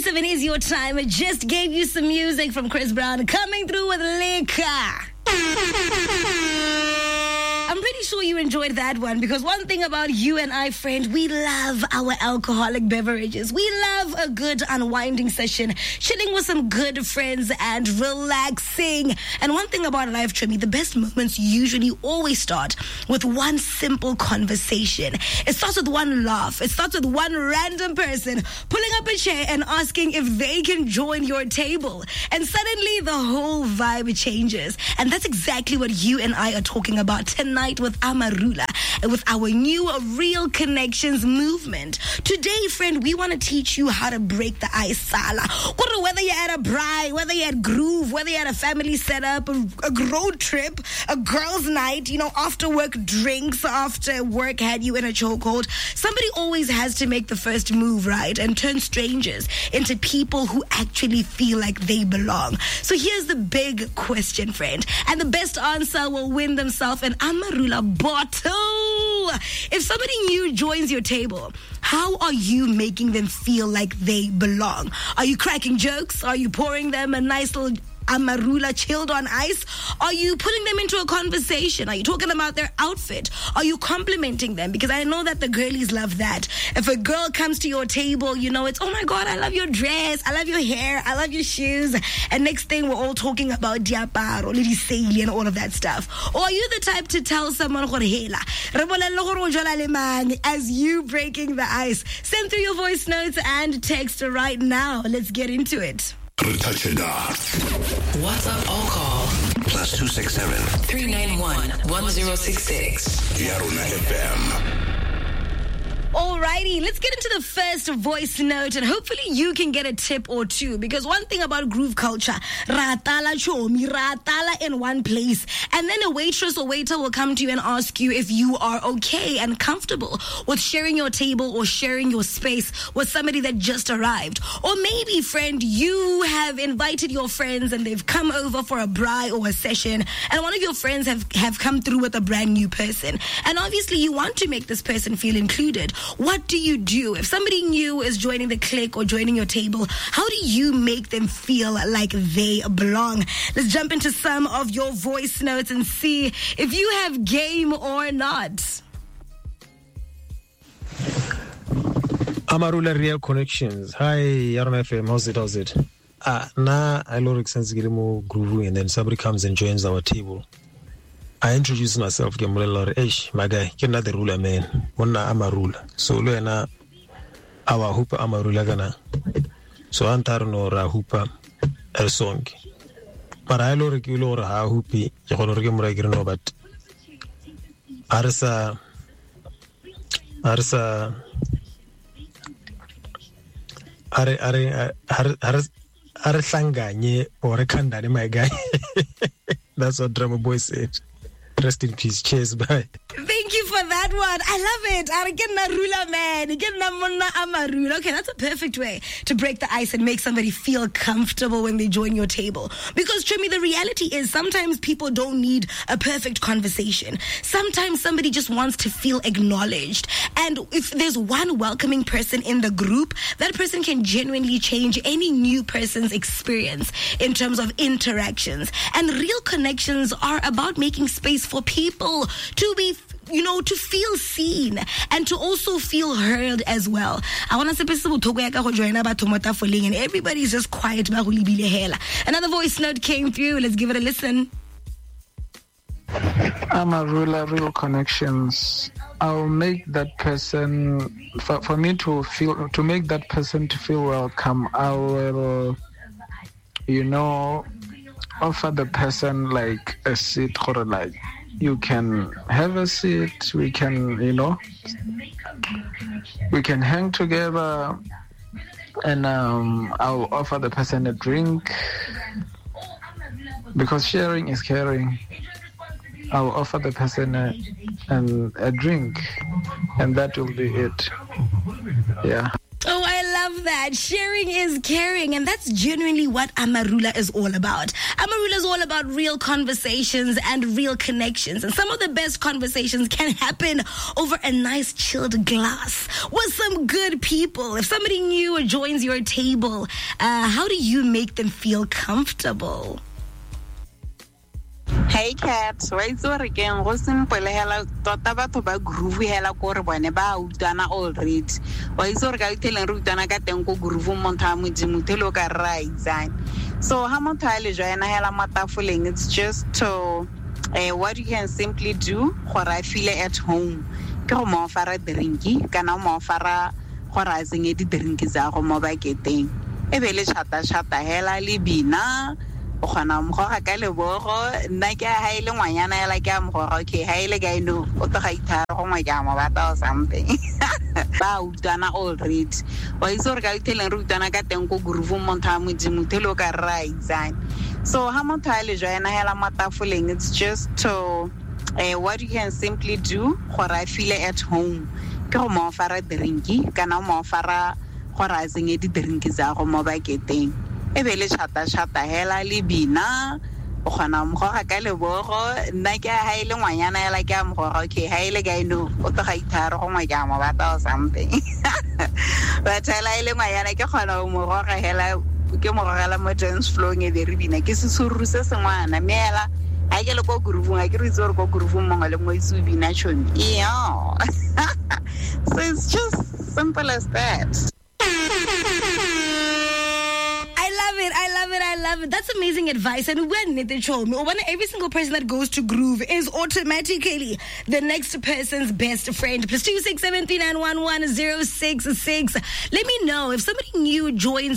7 is your time. I just gave you some music from Chris Brown coming through with Liquor. I'm pretty sure you enjoyed that one because one thing about you and I, friend, we love our alcoholic beverages. We love a good unwinding session, chilling with some good friends and relaxing. And one thing about life, Trimi, the best moments usually always start with one simple conversation. It starts with one laugh. It starts with one random person pulling up a chair and asking if they can join your table. And suddenly the whole vibe changes. And that's exactly what you and I are talking about tonight with Amarula, with our new Real Connections movement. Today, friend, we want to teach you how to break the ice. Sala. Whether you're at a braai, whether you're at Groove, whether you're at a family setup, a road trip, a girls' night, after work drinks, after work had you in a chokehold, somebody always has to make the first move, right? And turn strangers into people who actually feel like they belong. So here's the big question, friend. And the best answer will win themselves an Amarula bottle. If somebody new joins your table, how are you making them feel like they belong? Are you cracking jokes? Are you pouring them a nice little Amarula chilled on ice? Are you putting them into a conversation? Are you talking about their outfit? Are you complimenting them? Because I know that the girlies love that. If a girl comes to your table, it's, oh my God, I love your dress, I love your hair, I love your shoes. And next thing, we're all talking about diaparo, lady saili, and all of that stuff. Or are you the type to tell someone, as you breaking the ice? Send through your voice notes and text right now. Let's get into it. WhatsApp or call +267 391 1066. Yaruna FM. Alrighty, let's get into the first voice note and hopefully you can get a tip or two, because one thing about groove culture, ratala chomi, ratala in one place, and then a waitress or waiter will come to you and ask you if you are okay and comfortable with sharing your table or sharing your space with somebody that just arrived. Or maybe, friend, you have invited your friends and they've come over for a braai or a session, and one of your friends have come through with a brand new person, and obviously you want to make this person feel included. What do you do? If somebody new is joining the clique or joining your table, how do you make them feel like they belong? Let's jump into some of your voice notes and see if you have game or not. Amarula Real Connections. Hi, Yarona FM. How's it? Now I look sense more groovy, and then somebody comes and joins our table. I introduce myself, my guy, you're not the ruler, man. Wanna Amarula. So, Luena, our hooper Amarula gana. So, Antarno ra hooper el song. But I look regular ha hoopi, Yahonorgam regular, but Arsa Sanganye or a Kanda, my guy. That's what Drama Boy said. Rest in peace. Cheers. Bye. Thank you for that one. I love it. Okay, that's a perfect way to break the ice and make somebody feel comfortable when they join your table. Because, Trimi, the reality is sometimes people don't need a perfect conversation. Sometimes somebody just wants to feel acknowledged. And if there's one welcoming person in the group, that person can genuinely change any new person's experience in terms of interactions. And real connections are about making space for people to be, to feel seen and to also feel heard as well. I want to say and everybody's just quiet. Another voice note came through. Let's give it a listen. Amarula Real Connections. I'll make that person, for me to make that person to feel welcome, I will, offer the person like a seat, or like, you can have a seat, we can hang together, and I'll offer the person a drink, because sharing is caring. I'll offer the person a drink, and that will be it. Yeah. Oh, I love love that. Sharing is caring, and that's genuinely what Amarula is all about. Amarula is all about real conversations and real connections, and some of the best conversations can happen over a nice chilled glass with some good people. If somebody new joins your table, how do you make them feel comfortable? Hey Kat, wa itse re keng go simple hela tota batho ba groove hela go re bone ba utana already. Wa itse re ka iteleng re utana ka teng go groove mo ntha modimo telo ka right sign. So ha motho a le joina hela matafoleng, it's just to what you can simply do gore I feel at home. Ke go mo ofara drinki kana mo ofara gore a zenge di drinki za go mo ba keteng. E be le chata hela le bina o khana mo ga ka le bogo nna ke ha ile ngwanyana ya la ke mo go okay ha ile ga ino o to ga ithara go mo ja mo bata or something ba utana already wa itse re ka iteleng re utana ka teng go groove mo ntha modimo telo ka right sign. So ha motho a le joina hela matafoleng, it's just to what you can simply do gore I feel at home. Ke go mo ofara drinki kana mo ofara gore a zenge di drinki za go mo ba keteng. E be le chata hela le bina o khana mo ga ka le bogo nna ke ha ile ngwanyana ya la ke mo go okay ha ile ga ino o to ga ithara go ngwa ja mo bata or something but hela ile ngwanyana ke khona mo go ga hela ke mo gala mo dance floor nge be re bina ke se sururu se sengwana mela ha ke le go groove ga ke re itse go groove mo ngale mo itse bina chomi yeah so it's just simple as that. I love it. That's amazing advice. And when they told me, every single person that goes to groove is automatically the next person's best friend. +267 391 1066. Let me know if somebody new joins